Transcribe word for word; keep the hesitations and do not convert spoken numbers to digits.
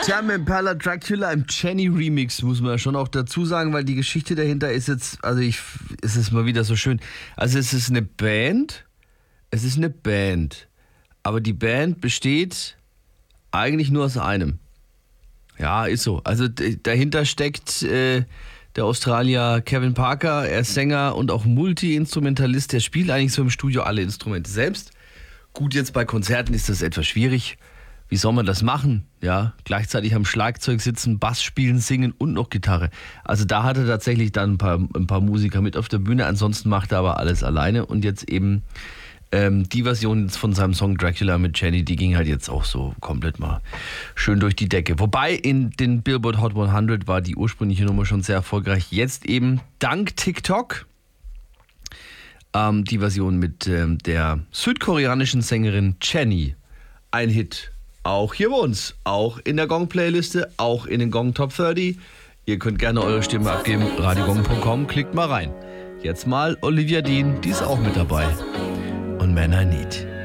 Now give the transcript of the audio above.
Tame Impala Dracula im Jenny Remix, muss man schon auch dazu sagen, weil die Geschichte dahinter ist jetzt, also ich, es ist mal wieder so schön. Also es ist eine Band, es ist eine Band, aber die Band besteht eigentlich nur aus einem. Ja, ist so. Also d- dahinter steckt äh, der Australier Kevin Parker, er ist Sänger und auch Multi-Instrumentalist, der spielt eigentlich so im Studio alle Instrumente selbst. Gut, jetzt bei Konzerten ist das etwas schwierig. Wie soll man das machen? Ja, gleichzeitig am Schlagzeug sitzen, Bass spielen, singen und noch Gitarre. Also da hat er tatsächlich dann ein paar, ein paar Musiker mit auf der Bühne. Ansonsten macht er aber alles alleine. Und jetzt eben ähm, die Version von seinem Song Dracula mit Jenny, die ging halt jetzt auch so komplett mal schön durch die Decke. Wobei in den Billboard Hot hundert war die ursprüngliche Nummer schon sehr erfolgreich. Jetzt eben dank TikTok ähm, die Version mit ähm, der südkoreanischen Sängerin Jenny. Ein Hit. Auch hier bei uns, auch in der Gong-Playliste, auch in den Gong Top dreißig. Ihr könnt gerne eure Stimme abgeben, radiogong punkt com, klickt mal rein. Jetzt mal Olivia Dean, die ist auch mit dabei. Und Man I Need.